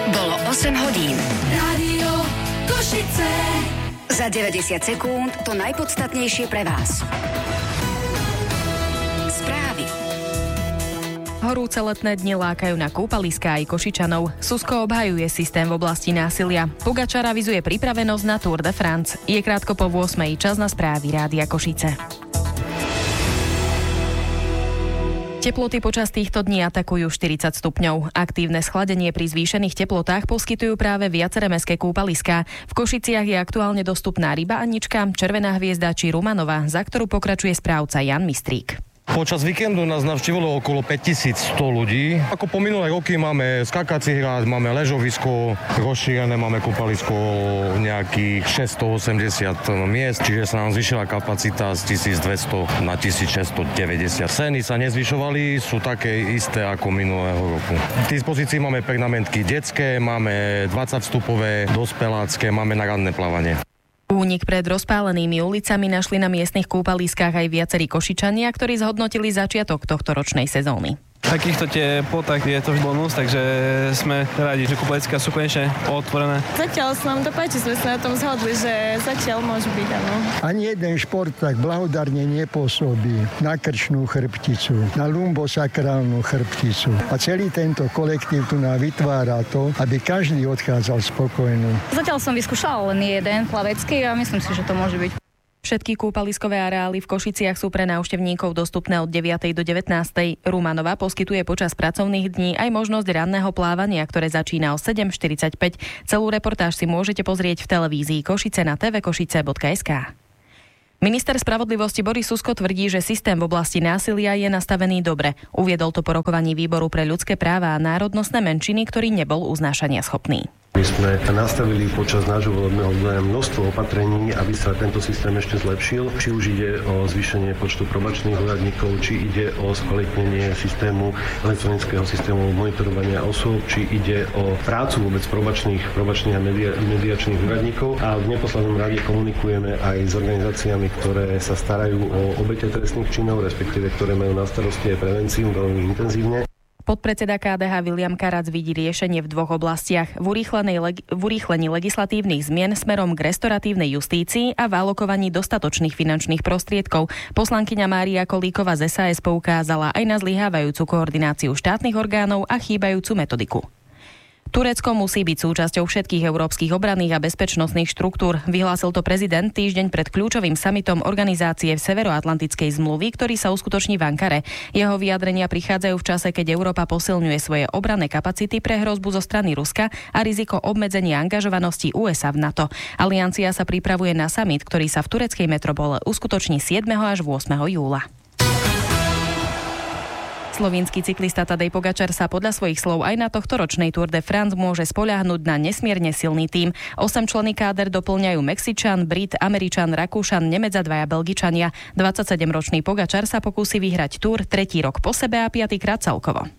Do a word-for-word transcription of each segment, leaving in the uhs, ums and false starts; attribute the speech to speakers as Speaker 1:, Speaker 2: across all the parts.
Speaker 1: Bolo osem hodín.
Speaker 2: Rádio Košice.
Speaker 1: Za deväťdesiat sekúnd to najpodstatnejšie pre vás. Správy.
Speaker 3: Horúce letné dni lákajú na kúpaliská aj Košičanov. Susko obhajuje systém v oblasti násilia. Pogačar avizuje pripravenosť na Tour de France. Je krátko po ôsmej, čas na správy Rádia Košice. Teploty počas týchto dní atakujú štyridsať stupňov. Aktívne schladenie pri zvýšených teplotách poskytujú práve viaceré mestské kúpaliská. V Košiciach je aktuálne dostupná Ryba Anička, Červená hviezda či Rumanova, za ktorú pokračuje správca Jan Mistrík.
Speaker 4: Počas víkendu nás navštívilo okolo päťtisícsto ľudí. Ako po minulé roky máme skakací hrad, máme ležovisko, rozšírené máme kúpalisko nejakých šesťstoosemdesiat miest, čiže sa nám zvýšila kapacita z tisícdvesto na tisícšesťstodeväťdesiat. Ceny sa nezvyšovali, sú také isté ako minulého roku. V dispozícii máme pernamentky detské, máme dvadsaťvstupové, dospelácké, máme na ranné plávanie.
Speaker 3: Únik pred rozpálenými ulicami našli na miestnych kúpaliskách aj viacerí Košičania, ktorí zhodnotili začiatok tohto ročnej sezóny.
Speaker 5: V takýchto teplotách je to už bonus, takže sme radi, že kúpaliská sú konečne otvorené.
Speaker 6: Zatiaľ sa nám to páči, sme sa na tom zhodli, že zatiaľ môže byť, áno.
Speaker 7: Ani jeden šport tak blahodárne nepôsobí na krčnú chrbticu, na lumbosakrálnu chrbticu. A celý tento kolektív tu nám vytvára to, aby každý odchádzal spokojný.
Speaker 8: Zatiaľ som vyskúšala len jeden plavecký a myslím si, že to môže byť.
Speaker 3: Všetky kúpaliskové areály v Košiciach sú pre návštevníkov dostupné od deviatej do devätnástej. Rumanova poskytuje počas pracovných dní aj možnosť ranného plávania, ktoré začína o sedem štyridsaťpäť. Celú reportáž si môžete pozrieť v televízii Košice na tvkošice bodka es ká. Minister spravodlivosti Boris Susko tvrdí, že systém v oblasti násilia je nastavený dobre. Uviedol to po rokovaní Výboru pre ľudské práva a národnostné menšiny, ktorý nebol uznášania schopný.
Speaker 9: My sme nastavili počas nášho volebného obdobia množstvo opatrení, aby sa tento systém ešte zlepšil. Či už ide o zvýšenie počtu probačných úradníkov, či ide o skvalitnenie systému, elektronického systému monitorovania osôb, či ide o prácu vôbec probačných, probačných a media, mediačných úradníkov. A v neposlednom rade komunikujeme aj s organizáciami, ktoré sa starajú o obete trestných činov, respektíve ktoré majú na starosti aj prevenciu veľmi intenzívne.
Speaker 3: Podpredseda ká dé há Viliam Karac vidí riešenie v dvoch oblastiach. V urýchlenej leg- v urýchlení legislatívnych zmien smerom k restoratívnej justícii a v alokovaní dostatočných finančných prostriedkov. Poslankyňa Mária Kolíková z es a es poukázala aj na zlyhávajúcu koordináciu štátnych orgánov a chýbajúcu metodiku. Turecko musí byť súčasťou všetkých európskych obranných a bezpečnostných štruktúr. Vyhlásil to prezident týždeň pred kľúčovým samitom organizácie v Severoatlantickej zmluvy, ktorý sa uskutoční v Ankare. Jeho vyjadrenia prichádzajú v čase, keď Európa posilňuje svoje obranné kapacity pre hrozbu zo strany Ruska a riziko obmedzenia angažovanosti ú es á v NATO. Aliancia sa pripravuje na samit, ktorý sa v tureckej metropole uskutoční siedmeho až ôsmeho júla. Slovinský cyklista Tadej Pogačar sa podľa svojich slov aj na tohtoročnej Tour de France môže spoľahnúť na nesmierne silný tím. Osemčlenný káder doplňajú Mexičan, Brit, Američan, Rakúšan, Nemec a dvaja Belgičania. dvadsaťsedemročný Pogačar sa pokúsi vyhrať Tour tretí rok po sebe a piatykrát celkovo.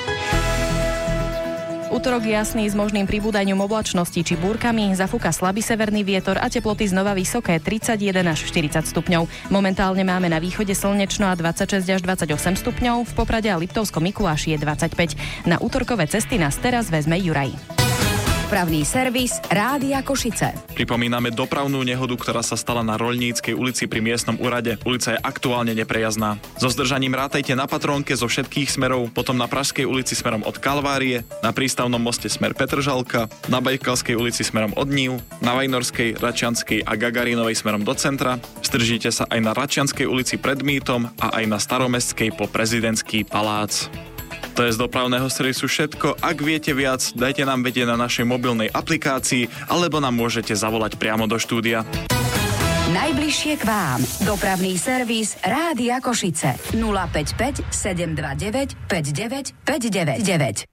Speaker 3: Utorok jasný s možným pribúdaním oblačnosti či búrkami, zafúka slabý severný vietor a teploty znova vysoké tridsaťjeden až štyridsať stupňov. Momentálne máme na východe slnečno a dvadsaťšesť až dvadsaťosem stupňov, v Poprade a Liptovskom Mikuláši je dvadsaťpäť. Na útorkové cesty nás teraz vezme Juraj.
Speaker 1: Dopravný servis Rádia Košice.
Speaker 10: Pripomíname dopravnú nehodu, ktorá sa stala na Roľníckej ulici pri miestnom úrade. Ulica je aktuálne neprejazdná. So zdržaním rátajte na Patrónke zo všetkých smerov, potom na Pražskej ulici smerom od Kalvárie, na Prístavnom moste smer Petržalka, na Bajkalskej ulici smerom od Nív, na Vajnorskej, Račianskej a Gagarínovej smerom do centra. Zdržíte sa aj na Račianskej ulici pred Mýtom a aj na Staromestskej po Prezidentský palác. To je z dopravného servisu všetko. Ak viete viac, dajte nám vedieť na našej mobilnej aplikácii alebo nám môžete zavolať priamo do štúdia.
Speaker 1: Najbližšie k vám. Dopravný servis Rádia Košice. nula päť päť sedem dva deväť päť deväť päť deväť deväť.